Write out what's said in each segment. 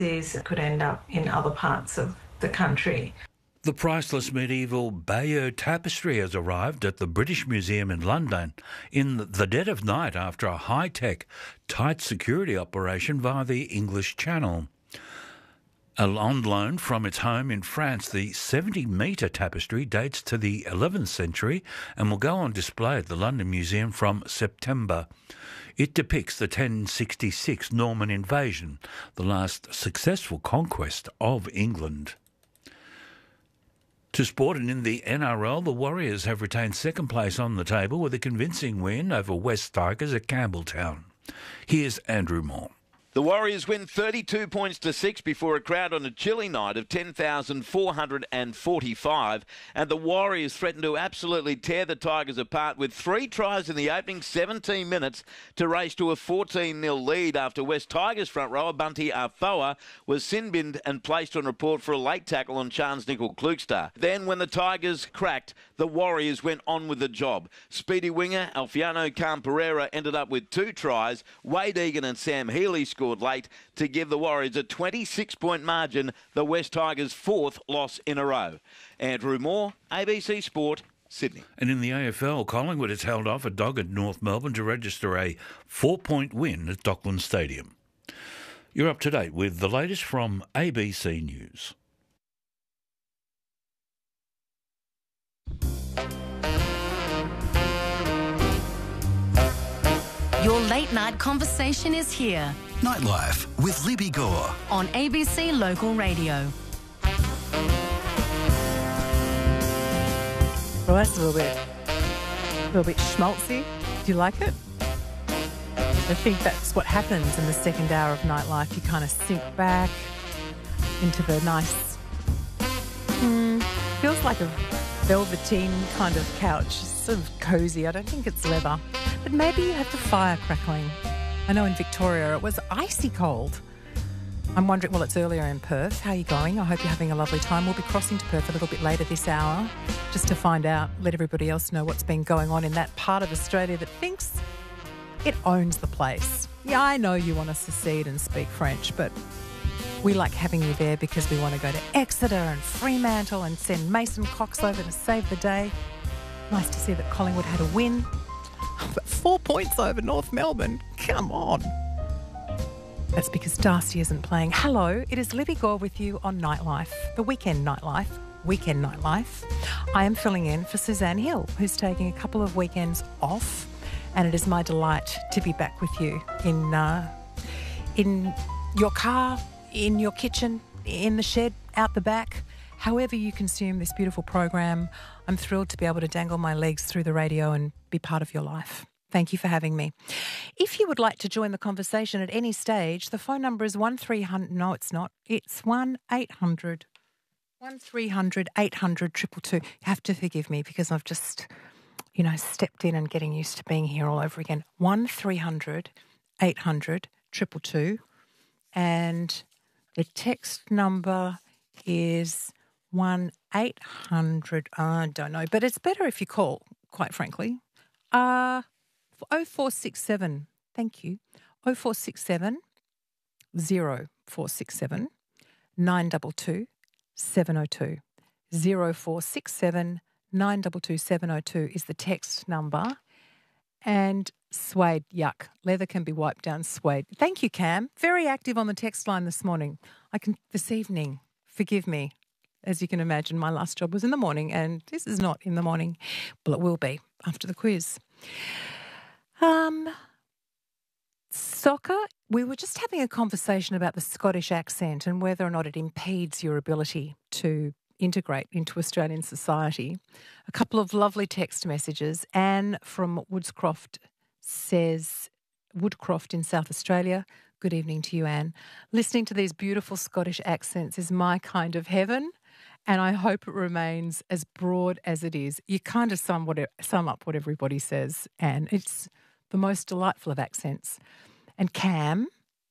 These could end up in other parts of the country. The priceless medieval Bayeux tapestry has arrived at the British Museum in London in the dead of night after a high-tech, tight security operation via the English Channel. On loan from its home in France, the 70-metre tapestry dates to the 11th century and will go on display at the London Museum from September. It depicts the 1066 Norman invasion, the last successful conquest of England. To sport, and in the NRL, the Warriors have retained second place on the table with a convincing win over West Tigers at Campbelltown. Here's Andrew Moore. The Warriors win 32 points to 6 before a crowd on a chilly night of 10,445, and the Warriors threatened to absolutely tear the Tigers apart with 3 tries in the opening 17 minutes to race to a 14-0 lead after West Tigers front rower Bunty Afoa was sin-binned and placed on report for a late tackle on Charnze Nicoll-Klugstad. Then when the Tigers cracked, the Warriors went on with the job. Speedy winger Alfiano Khan-Pereira ended up with 2 tries. Wade Egan and Sam Healy scored late to give the Warriors a 26-point margin, the West Tigers' 4th loss in a row. Andrew Moore, ABC Sport, Sydney. And in the AFL, Collingwood has held off a dogged North Melbourne to register a 4-point win at Dockland Stadium. You're up to date with the latest from ABC News. Your late night conversation is here. Nightlife with Libby Gore on ABC Local Radio. Well, that's a little bit schmaltzy. Do you like it? I think that's what happens in the second hour of Nightlife. You kind of sink back into the nice, feels like a velveteen kind of couch, sort of cosy. I don't think it's leather. But maybe you have the fire crackling. I know in Victoria it was icy cold. I'm wondering, well, it's earlier in Perth. How are you going? I hope you're having a lovely time. We'll be crossing to Perth a little bit later this hour just to find out, let everybody else know what's been going on in that part of Australia that thinks it owns the place. Yeah, I know you want to secede and speak French, but we like having you there because we want to go to Exeter and Fremantle and send Mason Cox over to save the day. Nice to see that Collingwood had a win. But 4 points over North Melbourne. Come on. That's because Darcy isn't playing. Hello, it is Libby Gore with you on Nightlife, the weekend Nightlife. I am filling in for Suzanne Hill, who's taking a couple of weekends off, and it is my delight to be back with you in your car, in your kitchen, in the shed, out the back. However you consume this beautiful program, I'm thrilled to be able to dangle my legs through the radio and be part of your life. Thank you for having me. If you would like to join the conversation at any stage, the phone number is 1300. No, it's not. It's 1-800 1300 800 222. You have to forgive me because I've just, stepped in and getting used to being here all over again. 1300 800 222. And the text number is 1-800, I don't know, but it's better if you call, quite frankly. 0467, thank you, 0467 0467 922 702. 0467 922 702 is the text number. And suede, yuck. Leather can be wiped down, suede. Thank you, Cam. Very active on the text line this morning. This evening, forgive me. As you can imagine, my last job was in the morning, and this is not in the morning. Well, it will be after the quiz. Soccer, we were just having a conversation about the Scottish accent and whether or not it impedes your ability to integrate into Australian society. A couple of lovely text messages. Anne from Woodscroft says, Woodcroft in South Australia. Good evening to you, Anne. Listening to these beautiful Scottish accents is my kind of heaven, and I hope it remains as broad as it is. You kind of sum up what everybody says, and it's the most delightful of accents. And Cam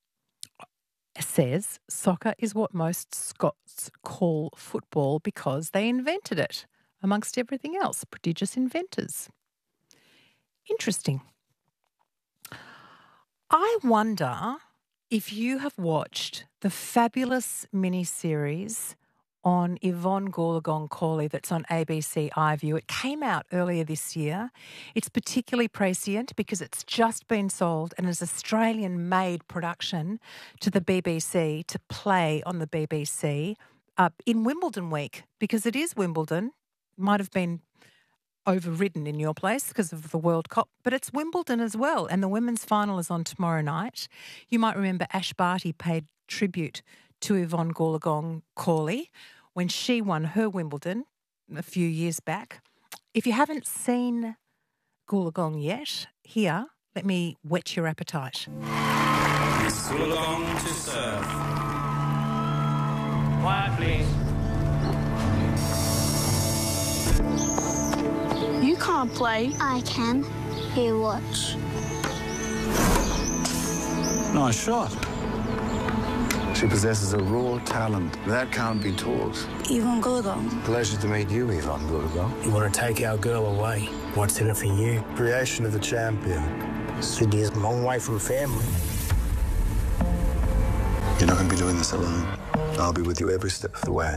says soccer is what most Scots call football because they invented it, amongst everything else. Prodigious inventors. Interesting. I wonder If you have watched the fabulous miniseries on Yvonne Goolagong-Cawley that's on ABC iView, it came out earlier this year. It's particularly prescient because it's just been sold and is an Australian-made production to the BBC to play on the BBC in Wimbledon week, because it is Wimbledon. Might have been overridden in your place because of the World Cup, but it's Wimbledon as well, and the women's final is on tomorrow night. You might remember Ash Barty paid tribute to Yvonne Goolagong-Cawley when she won her Wimbledon a few years back. If you haven't seen Goolagong yet, here, let me whet your appetite. Miss Goolagong to serve. Quiet, please. You can't play. I can. Here, watch. Nice shot. She possesses a raw talent that can't be taught. Yvonne Goolagong. Pleasure to meet you, Yvonne Goolagong. You want to take our girl away. What's in it for you? Creation of the champion. Sydney is a long way from family. You're not going to be doing this alone. I'll be with you every step of the way.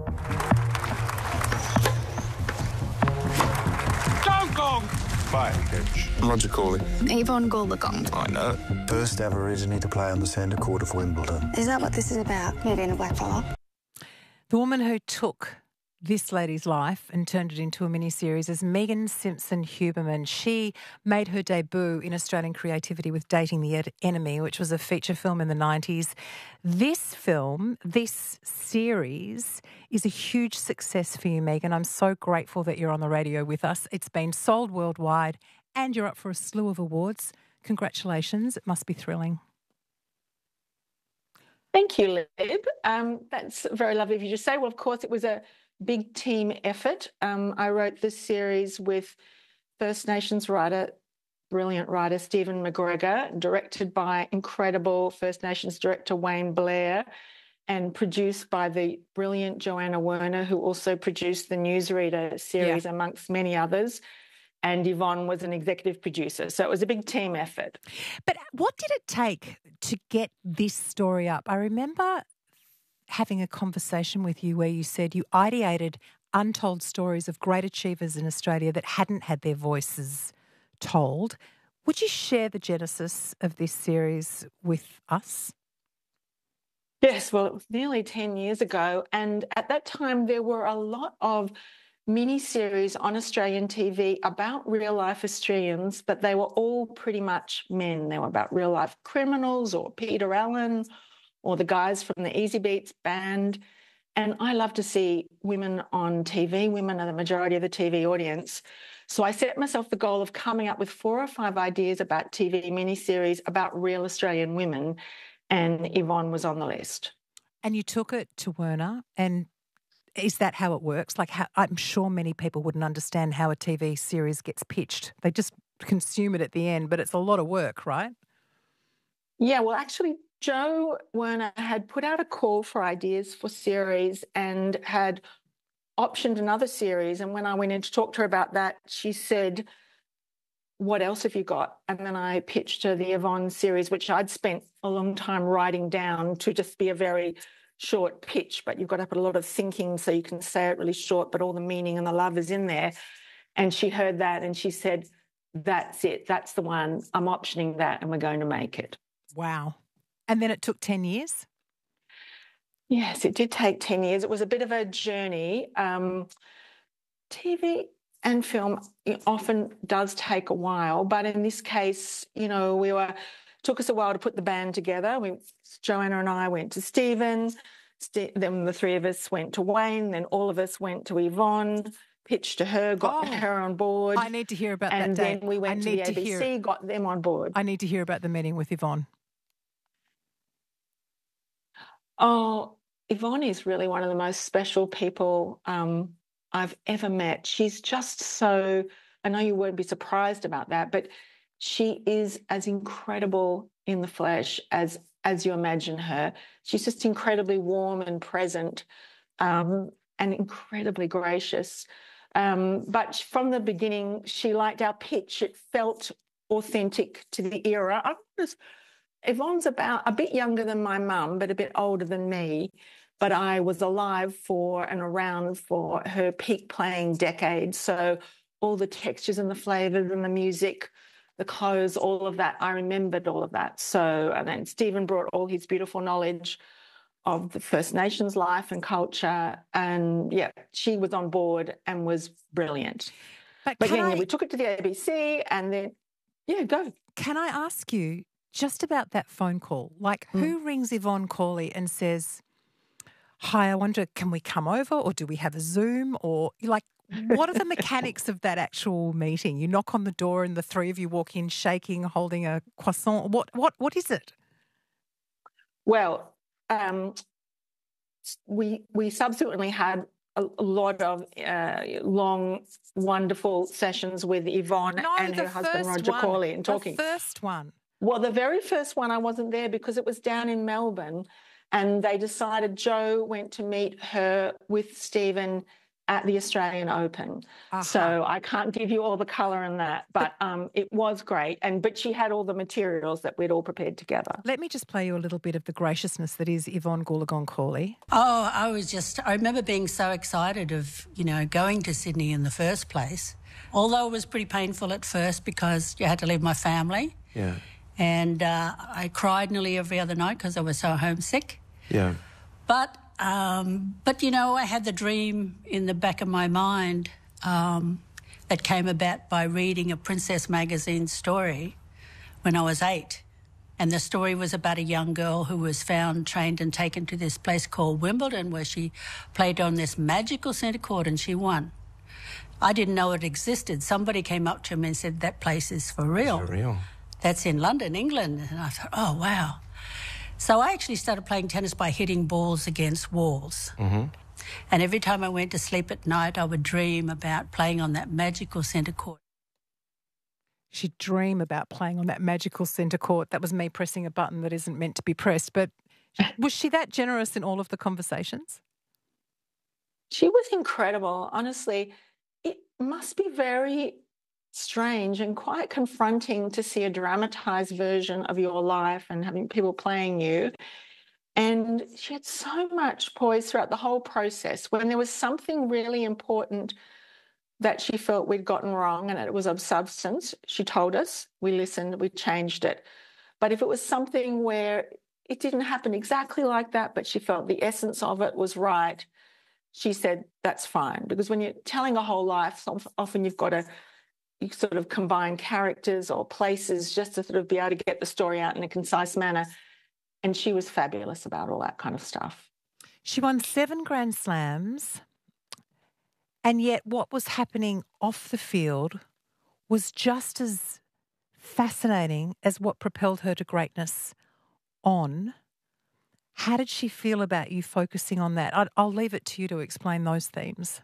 Fine, coach. Roger Cawley. Yvonne Goolagong. I know. First Aborigine to play on the centre court of Wimbledon. Is that what this is about? Me being a blackfellow? The woman who took this lady's life and turned it into a miniseries is Megan Simpson Huberman. She made her debut in Australian creativity with Dating the Enemy, which was a feature film in the 90s. This film, this series, is a huge success for you, Megan. I'm so grateful that you're on the radio with us. It's been sold worldwide and you're up for a slew of awards. Congratulations. It must be thrilling. Thank you, Lib. That's very lovely of you to say. Well, of course, it was a big team effort. I wrote this series with First Nations writer, brilliant writer, Stephen McGregor, directed by incredible First Nations director Wayne Blair, and produced by the brilliant Joanna Werner, who also produced the Newsreader series, amongst many others. And Yvonne was an executive producer. So it was a big team effort. But what did it take to get this story up? I remember having a conversation with you where you said you ideated untold stories of great achievers in Australia that hadn't had their voices told. Would you share the genesis of this series with us? Yes, well, it was nearly 10 years ago. And at that time, there were a lot of mini-series on Australian TV about real-life Australians, but they were all pretty much men. They were about real-life criminals or Peter Allen or the guys from the Easy Beats band. And I love to see women on TV. Women are the majority of the TV audience. So I set myself the goal of coming up with 4 or 5 ideas about TV miniseries about real Australian women, and Yvonne was on the list. And you took it to Werner, and is that how it works? Like, I'm sure many people wouldn't understand how a TV series gets pitched. They just consume it at the end, but it's a lot of work, right? Yeah, well, actually, Jo Werner had put out a call for ideas for series and had optioned another series. And when I went in to talk to her about that, she said, what else have you got? And then I pitched her the Yvonne series, which I'd spent a long time writing down to just be a very short pitch, but you've got to put a lot of thinking so you can say it really short, but all the meaning and the love is in there. And she heard that and she said, that's it. That's the one. I'm optioning that and we're going to make it. Wow. And then it took 10 years? Yes, it did take 10 years. It was a bit of a journey. TV and film often does take a while, but in this case, you know, took us a while to put the band together. Joanna and I went to Stephen, then the 3 of us went to Wayne, then all of us went to Yvonne, pitched to her, got her on board. I need to hear about that. And then we went to the ABC, got them on board. I need to hear about the meeting with Yvonne. Oh, Yvonne is really one of the most special people I've ever met. She's just so, I know you won't be surprised about that, but she is as incredible in the flesh as you imagine her. She's just incredibly warm and present and incredibly gracious. But from the beginning, she liked our pitch. It felt authentic to the era. I was Yvonne's about a bit younger than my mum, but a bit older than me. But I was alive for and around for her peak playing decade. So all the textures and the flavours and the music, the clothes, all of that, I remembered all of that. So, and then Stephen brought all his beautiful knowledge of the First Nations life and culture. And yeah, she was on board and was brilliant. But yeah, we took it to the ABC and then, yeah, go. Can I ask you just about that phone call? Like, who rings Yvonne Cawley and says, hi, I wonder, can we come over or do we have a Zoom? Or, like, what are the mechanics of that actual meeting? You knock on the door and the three of you walk in shaking, holding a croissant. What is it? Well, we subsequently had a lot of long, wonderful sessions with Yvonne and her husband, Roger Cawley, and talking. The first one. Well, the very first one I wasn't there because it was down in Melbourne and they decided Joe went to meet her with Stephen at the Australian Open. So I can't give you all the colour in that, but it was great. But she had all the materials that we'd all prepared together. Let me just play you a little bit of the graciousness that is Yvonne Goolagong Cawley. Oh, I remember being so excited of, going to Sydney in the first place, although it was pretty painful at first because you had to leave my family. Yeah. And I cried nearly every other night because I was so homesick. Yeah. But I had the dream in the back of my mind that came about by reading a Princess magazine story when I was 8. And the story was about a young girl who was found, trained and taken to this place called Wimbledon where she played on this magical centre court and she won. I didn't know it existed. Somebody came up to me and said, that place is for real. For real. That's in London, England. And I thought, oh, wow. So I actually started playing tennis by hitting balls against walls. Mm-hmm. And every time I went to sleep at night, I would dream about playing on that magical centre court. She'd dream about playing on that magical centre court. That was me pressing a button that isn't meant to be pressed. But was she that generous in all of the conversations? She was incredible. Honestly, it must be very strange and quite confronting to see a dramatised version of your life and having people playing you. And she had so much poise throughout the whole process. When there was something really important that she felt we'd gotten wrong and it was of substance, she told us, we listened, we changed it. But if it was something where it didn't happen exactly like that, but she felt the essence of it was right, she said, that's fine. Because when you're telling a whole life, often you've got to sort of combine characters or places just to sort of be able to get the story out in a concise manner. And she was fabulous about all that kind of stuff. She won 7 Grand Slams, and yet what was happening off the field was just as fascinating as what propelled her to greatness on. How did she feel about you focusing on that? I'll leave it to you to explain those themes.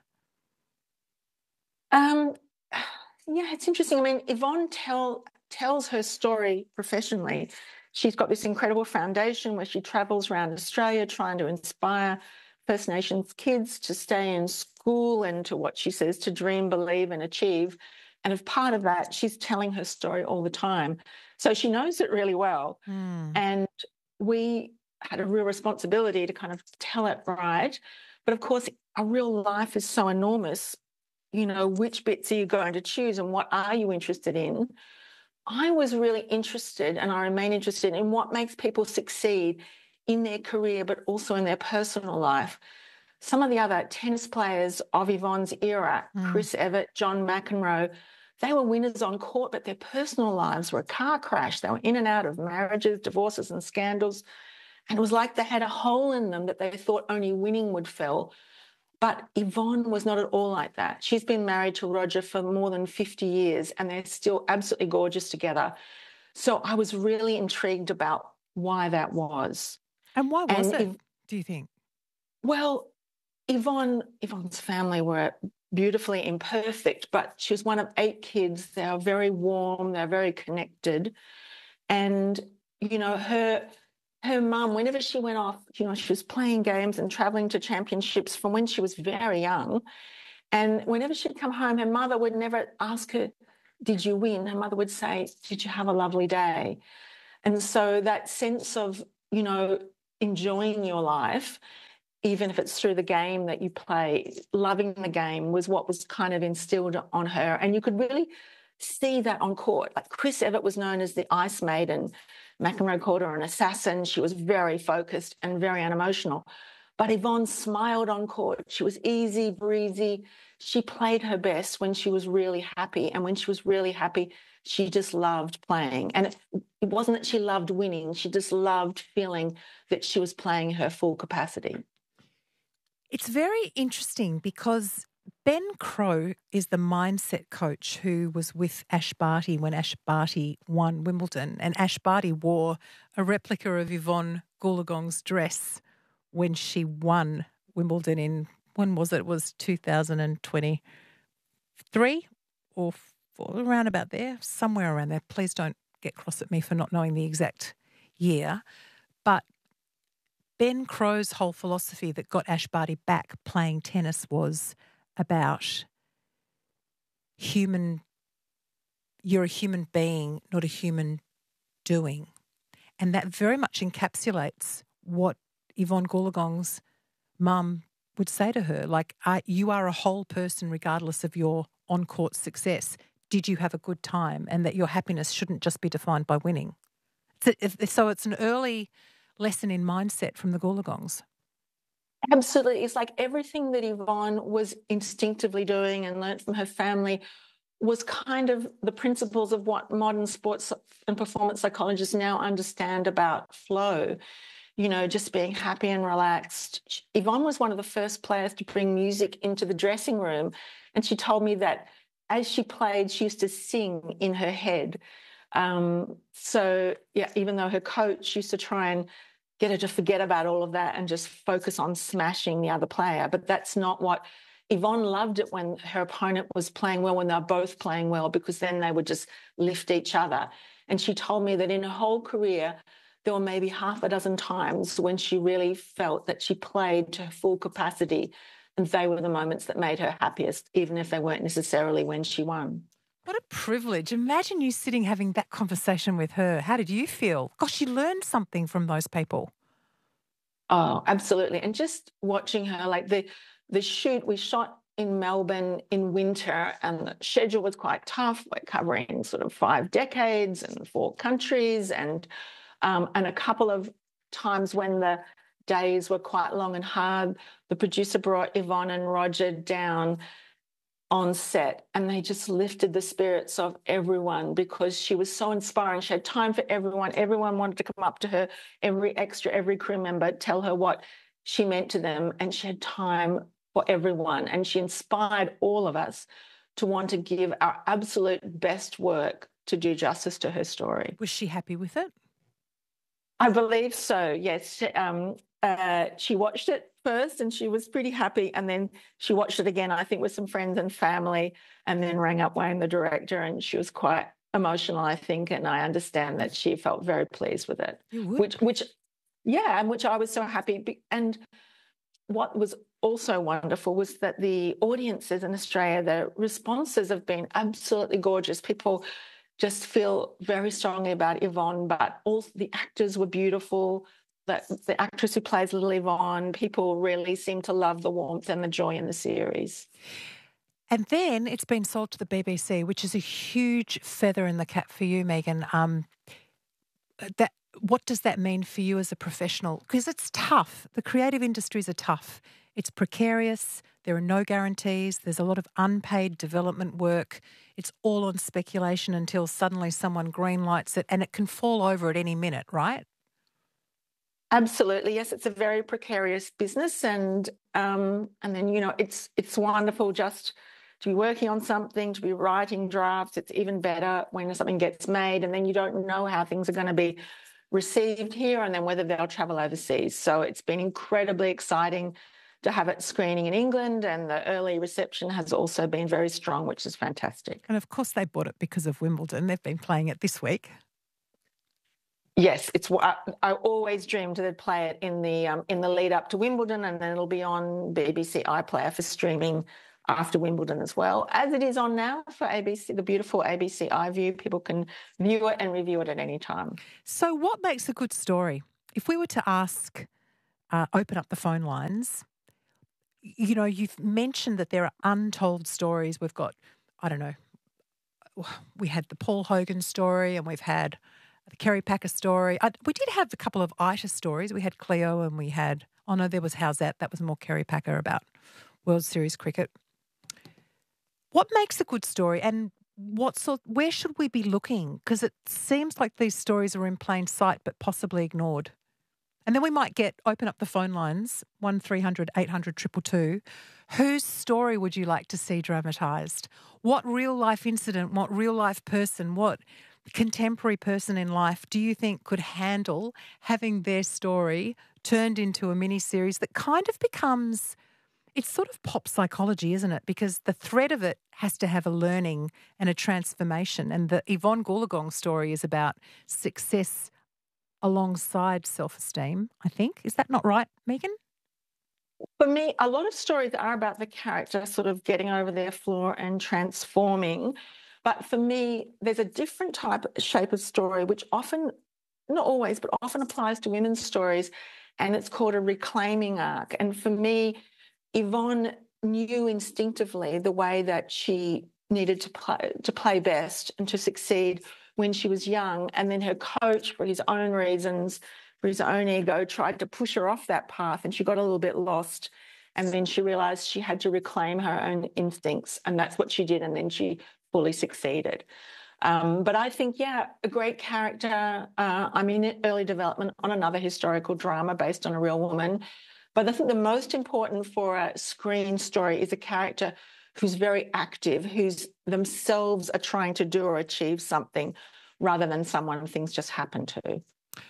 Yeah, it's interesting. I mean, Yvonne tells her story professionally. She's got this incredible foundation where she travels around Australia trying to inspire First Nations kids to stay in school and to what she says to dream, believe and achieve. And as part of that, she's telling her story all the time. So she knows it really well. And we had a real responsibility to kind of tell it right. But of course, a real life is so enormous. Which bits are you going to choose and what are you interested in? I was really interested and I remain interested in what makes people succeed in their career but also in their personal life. Some of the other tennis players of Yvonne's era, Chris Evert, John McEnroe, they were winners on court, but their personal lives were a car crash. They were in and out of marriages, divorces and scandals. And it was like they had a hole in them that they thought only winning would fill. But Yvonne was not at all like that. She's been married to Roger for more than 50 years and they're still absolutely gorgeous together. So I was really intrigued about why that was. And why was it, do you think? Well, Yvonne's family were beautifully imperfect, but she was one of 8 kids. They were very warm, they're very connected. And, her mum, whenever she went off, she was playing games and travelling to championships from when she was very young. And whenever she'd come home, her mother would never ask her, did you win? Her mother would say, did you have a lovely day? And so that sense of, you know, enjoying your life, even if it's through the game that you play, loving the game was what was kind of instilled on her. And you could really see that on court. Like Chris Evert was known as the Ice Maiden. McEnroe called her an assassin. She was very focused and very unemotional. But Yvonne smiled on court. She was easy, breezy. She played her best when she was really happy. And when she was really happy, she just loved playing. And it wasn't that she loved winning. She just loved feeling that she was playing her full capacity. It's very interesting because Ben Crowe is the mindset coach who was with Ash Barty when Ash Barty won Wimbledon. And Ash Barty wore a replica of Yvonne Goolagong's dress when she won Wimbledon in, when was it? It was 2023 or 4, around about there, somewhere around there. Please don't get cross at me for not knowing the exact year. But Ben Crowe's whole philosophy that got Ash Barty back playing tennis was about you're a human being, not a human doing. And that very much encapsulates what Yvonne Goolagong's mum would say to her, like, you are a whole person regardless of your on-court success. Did you have a good time? And that your happiness shouldn't just be defined by winning. So it's an early lesson in mindset from the Goolagongs. Absolutely. It's like everything that Yvonne was instinctively doing and learnt from her family was kind of the principles of what modern sports and performance psychologists now understand about flow. You know, just being happy and relaxed. Yvonne was one of the first players to bring music into the dressing room. And she told me that as she played, she used to sing in her head. So, yeah, even though her coach used to try and get her to forget about all of that and just focus on smashing the other player. But that's not what Yvonne loved it when her opponent was playing well, when they were both playing well, because then they would just lift each other. And she told me that in her whole career, there were maybe half a dozen times when she really felt that she played to her full capacity, and they were the moments that made her happiest, even if they weren't necessarily when she won. What a privilege. Imagine you sitting having that conversation with her. How did you feel? Gosh, you learned something from those people. Oh, absolutely. And just watching her, like the shoot, we shot in Melbourne in winter and the schedule was quite tough. We're covering sort of 5 decades and 4 countries and a couple of times when the days were quite long and hard, the producer brought Yvonne and Roger down on set and they just lifted the spirits of everyone because she was so inspiring. She had time for everyone. Everyone wanted to come up to her, every crew member, tell her what she meant to them, and she had time for everyone. And she inspired all of us to want to give our absolute best work to do justice to her story. Was she happy with it? I believe so, yes. She watched it first and she was pretty happy, and then she watched it again, I think, with some friends and family, and then rang up Wayne, the director, and she was quite emotional, I think, and I understand that she felt very pleased with it. Which I was so happy. And what was also wonderful was that the audiences in Australia, the responses have been absolutely gorgeous. People just feel very strongly about Yvonne, but all the actors were beautiful. The actress who plays Little Yvonne, people really seem to love the warmth and the joy in the series. And then it's been sold to the BBC, which is a huge feather in the cap for you, Megan. What does that mean for you as a professional? Because it's tough. The creative industries are tough. It's precarious. There are no guarantees. There's a lot of unpaid development work. It's all on speculation until suddenly someone greenlights it, and it can fall over at any minute, right? Absolutely, yes. It's a very precarious business, and then it's wonderful just to be working on something, to be writing drafts. It's even better when something gets made, and then you don't know how things are going to be received here, and then whether they'll travel overseas. So it's been incredibly exciting to have it screening in England, and the early reception has also been very strong, which is fantastic. And of course, they bought it because of Wimbledon. They've been playing it this week. Yes, I always dreamed they'd play it in the lead up to Wimbledon, and then it'll be on BBC iPlayer for streaming after Wimbledon as well, as it is on now for ABC, the beautiful ABC iView. People can view it and review it at any time. So what makes a good story? If we were to ask, open up the phone lines, you know, you've mentioned that there are untold stories. We've got, I don't know, we had the Paul Hogan story and we've had the Kerry Packer story. We did have a couple of Ita stories. We had Cleo and we had, oh no, there was How's That? That was more Kerry Packer about World Series cricket. What makes a good story and where should we be looking? Because it seems like these stories are in plain sight but possibly ignored. And then we might open up the phone lines, 1300 800 222. Whose story would you like to see dramatised? What real life incident, what real life person, what contemporary person in life do you think could handle having their story turned into a mini-series that kind of becomes... It's sort of pop psychology, isn't it? Because the thread of it has to have a learning and a transformation. And the Yvonne Goolagong story is about success alongside self-esteem, I think. Is that not right, Megan? For me, a lot of stories are about the character sort of getting over their flaw and transforming. But for me, there's a different shape of story, which often, not always, but often applies to women's stories. And it's called a reclaiming arc. And for me, Yvonne knew instinctively the way that she needed to play best and to succeed when she was young. And then her coach, for his own reasons, for his own ego, tried to push her off that path and she got a little bit lost. And then she realised she had to reclaim her own instincts. And that's what she did. And then she fully succeeded. But I think, a great character. I'm in early development on another historical drama based on a real woman. But I think the most important for a screen story is a character who's very active, who's themselves are trying to do or achieve something rather than someone things just happen to.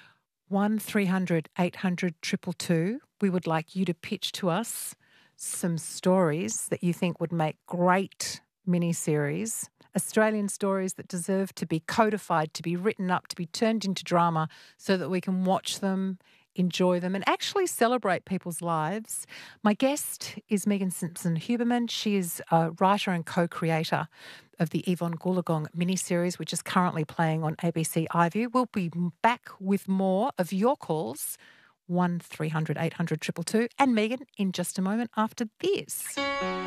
1300 800 222. We would like you to pitch to us some stories that you think would make great mini-series, Australian stories that deserve to be codified, to be written up, to be turned into drama so that we can watch them, enjoy them and actually celebrate people's lives. My guest is Megan Simpson-Huberman. She is a writer and co-creator of the Yvonne Goolagong miniseries, which is currently playing on ABC iView. We'll be back with more of your calls, 1300 800 222, and Megan in just a moment after this.